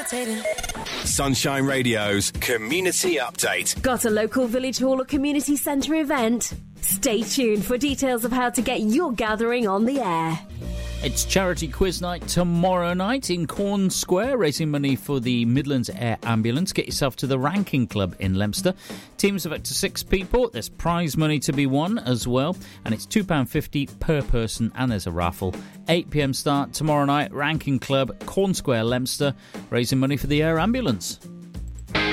Sunshine Radio's Community Update. Got a local village hall or community centre event? Stay tuned for details of how to get your gathering on the air. It's charity quiz night tomorrow night in Corn Square, raising money for the Midlands Air Ambulance. Get yourself to the Ranking Club in Leominster. Teams of up to 6 people. There's prize money to be won as well, and it's £2.50 per person, and there's a raffle. 8 p.m. start tomorrow night, Ranking Club, Corn Square, Leominster, raising money for the Air Ambulance.